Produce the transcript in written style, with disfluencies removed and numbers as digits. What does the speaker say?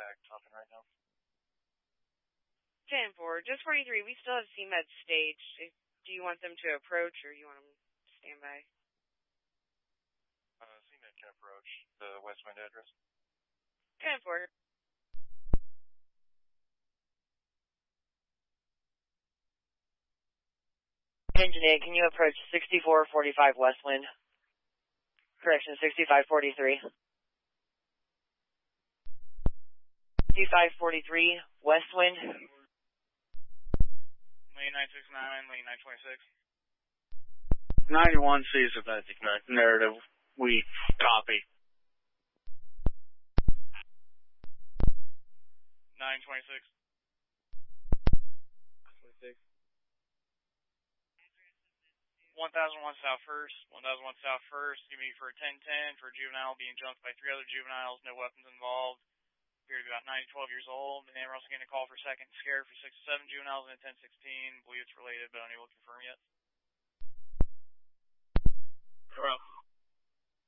contact talking right now. 10-4, just 43. We still have CMED staged. Do you want them to approach or you want them to stand by? CMED can approach the Westwind address. 10-4. Engine 8, can you approach 6445 Westwind? Correction, 6543. 6543 Westwind. Lane 969, lane 926. 91 sees a narrative. We copy. 926. 26. 1001 South First. 1001 South First. Give me for a 1010 for a juvenile being jumped by 3 other juveniles. No weapons involved. Appear to be about 9 to 12 years old. And then we're also getting a call for second scare for 6 to 7 juveniles and a 1016. Believe it's related, but unable to confirm yet. Correct.